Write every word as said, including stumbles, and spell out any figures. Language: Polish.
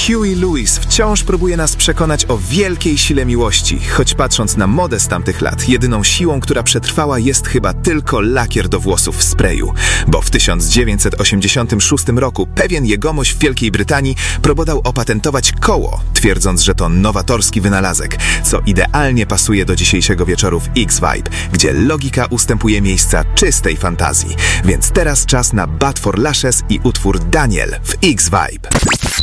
Huey Lewis wciąż próbuje nas przekonać o wielkiej sile miłości, choć patrząc na modę z tamtych lat, jedyną siłą, która przetrwała, jest chyba tylko lakier do włosów w sprayu, bo w tysiąc dziewięćset osiemdziesiątym szóstym roku pewien jegomość w Wielkiej Brytanii próbował opatentować koło, twierdząc, że to nowatorski wynalazek, co idealnie pasuje do dzisiejszego wieczoru w X-Vibe, gdzie logika ustępuje miejsca czystej fantazji. Więc teraz czas na Bad for Lashes i utwór Daniel w X-Vibe.